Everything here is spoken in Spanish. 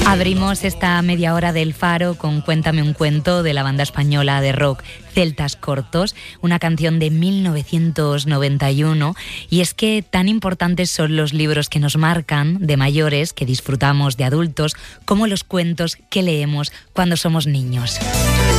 Abrimos esta media hora del Faro con Cuéntame un cuento de la banda española de rock Celtas Cortos, una canción de 1991. Y es que tan importantes son los libros que nos marcan de mayores, que disfrutamos de adultos, como los cuentos que leemos cuando somos niños.